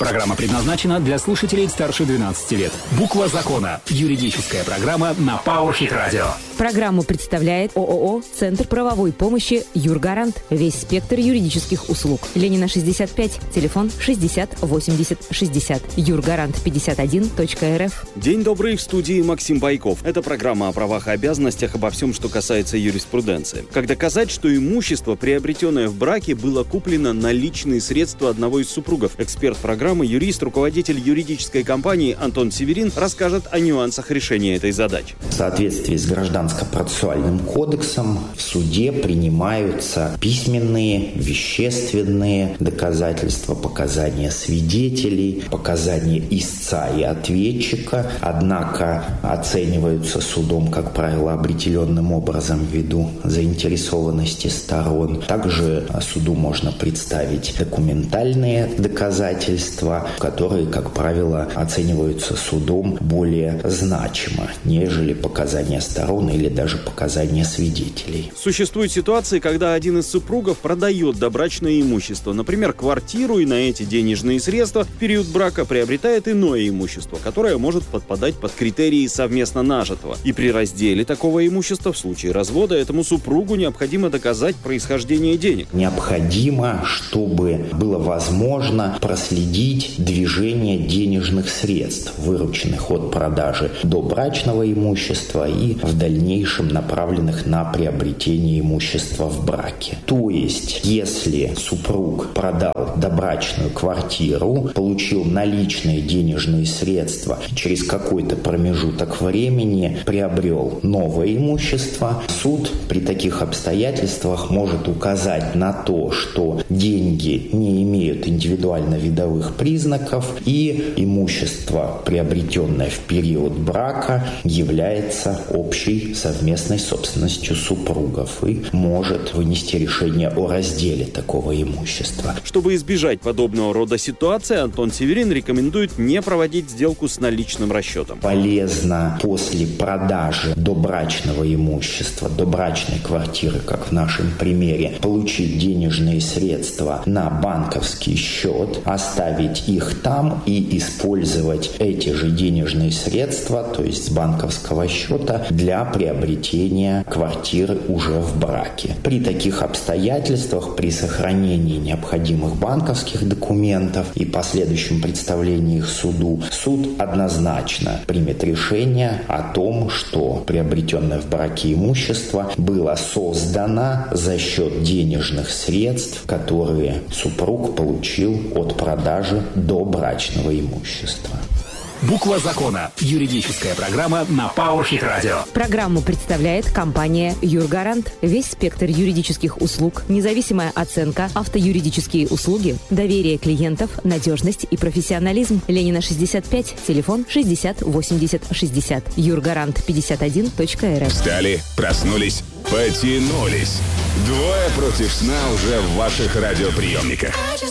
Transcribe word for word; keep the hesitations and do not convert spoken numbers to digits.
Программа предназначена для слушателей старше двенадцати лет. Буква закона. Юридическая программа на Powerhit Radio. Программу представляет ООО «Центр правовой помощи Юргарант». Весь спектр юридических услуг. Ленина, шестьдесят пять. Телефон шестьдесят восемьдесят шестьдесят. Юргарант пятьдесят один точка эр эф. День добрый, в студии Максим Байков. Это программа о правах и обязанностях, обо всем, что касается юриспруденции. Как доказать, что имущество, приобретенное в браке, было куплено на личные средства одного из супругов? Эксперт программы, юрист, руководитель юридической компании Антон Северин расскажет о нюансах решения этой задачи. В соответствии с Гражданско-процессуальным кодексом в суде принимаются письменные, вещественные доказательства, показания свидетелей, показания истца и ответчика, однако оцениваются судом, как правило, определенным образом ввиду заинтересованности сторон. Также суду можно представить документальные доказательства, которые, как правило, оцениваются судом более значимо, нежели показания сторон или даже показания свидетелей. Существуют ситуации, когда один из супругов продает добрачное имущество, например, квартиру, и на эти денежные средства в период брака приобретает иное имущество, которое может подпадать под критерии совместно нажитого. И при разделе такого имущества в случае развода этому супругу необходимо доказать происхождение денег. Необходимо, чтобы было возможно проследить движение денежных средств, вырученных от продажи добрачного имущества и в дальнейшем направленных на приобретение имущества в браке. То есть, если супруг продал добрачную квартиру, получил наличные денежные средства, через какой-то промежуток времени приобрел новое имущество, суд при таких обстоятельствах может указать на то, что деньги не имеют индивидуально-видовых признаков и имущество, приобретенное в период брака, является общей совместной собственностью супругов и может вынести решение о разделе такого имущества. Чтобы избежать подобного рода ситуации, Антон Северин рекомендует не проводить сделку с наличным расчетом. Полезно после продажи добрачного имущества, добрачной квартиры, как в нашем примере, получить денежные средства на банковский счет, оставить их там и использовать эти же денежные средства, то есть с банковского счета, для приобретения квартиры уже в браке. При таких обстоятельствах, при сохранении необходимых банковских документов и последующем представлении их суду, суд однозначно примет решение о том, что приобретенное в браке имущество было создано за счет денежных средств, которые супруг получил от продажи добрачного имущества. Буква закона. Юридическая программа на Powerhit Radio. Программу представляет компания Юргарант. Весь спектр юридических услуг, независимая оценка, автоюридические услуги, доверие клиентов, надежность и профессионализм. Ленина, шестьдесят пять. Телефон шестьдесят восемьдесят шестьдесят. Юргарант пятьдесят один точка эр эф. Встали, проснулись, потянулись. Двое против сна уже в ваших радиоприемниках.